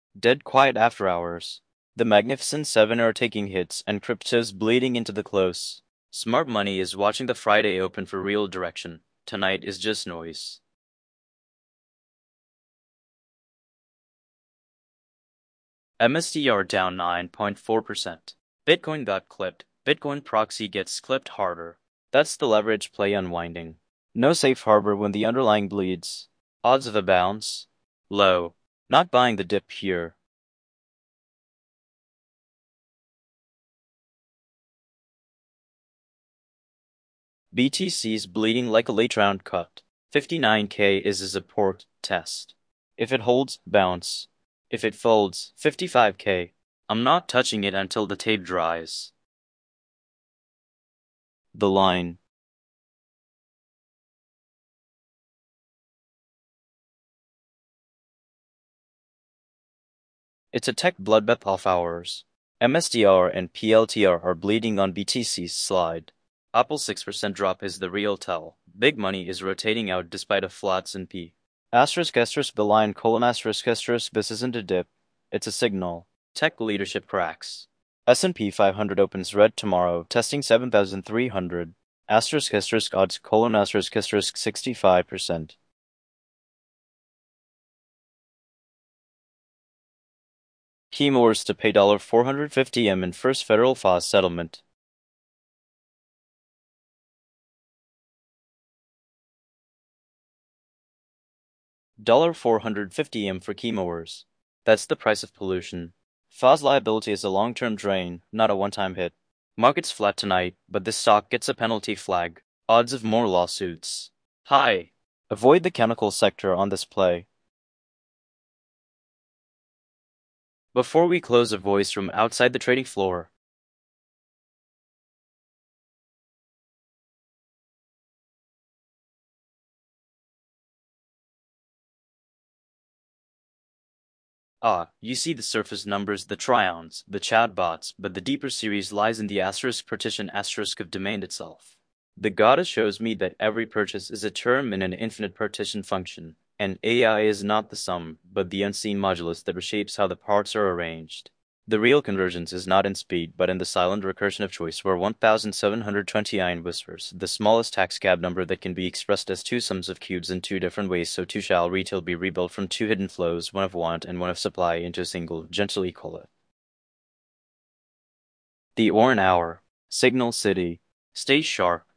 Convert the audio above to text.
Dead quiet after hours. The Magnificent Seven are taking hits, and crypto's bleeding into the close. Smart money is watching the Friday open for real direction. Tonight is just noise. MSTR down 9.4%. Bitcoin got clipped. Bitcoin proxy gets clipped harder. That's the leverage play unwinding. No safe harbor when the underlying bleeds. Odds of a bounce? Low. Not buying the dip here. BTC's bleeding like a late round cut. 59K is a support test. If it holds, bounce. If it folds, 55K. I'm not touching it until the tape dries. The line. It's a tech bloodbath off hours. MSTR and PLTR are bleeding on BTC's slide. Apple's 6% drop is the real tell. Big money is rotating out despite a flat S&P. Asterisk beline colon asterisk this isn't a dip. It's a signal. Tech leadership cracks. S&P 500 opens red tomorrow, testing 7,300. Asterisk odds colon asterisk 65%. Chemours to pay $450M in first federal FOS settlement. $450M for Chemours. That's the price of pollution. FOS liability is a long-term drain, not a one-time hit. Market's flat tonight, but this stock gets a penalty flag. Odds of more lawsuits. High. Avoid the chemical sector on this play. Before we close, a voice from outside the trading floor. You see the surface numbers, the tryons, the chatbots, but the deeper series lies in the asterisk partition asterisk of demand itself. The goddess shows me that every purchase is a term in an infinite partition function, and AI is not the sum, but the unseen modulus that reshapes how the parts are arranged. The real convergence is not in speed, but in the silent recursion of choice, where 1729 whispers, the smallest taxcab number that can be expressed as two sums of cubes in two different ways, so too shall retail be rebuilt from two hidden flows, one of want and one of supply, into a single, gently call it. The Oran Hour. Signal City. Stay sharp.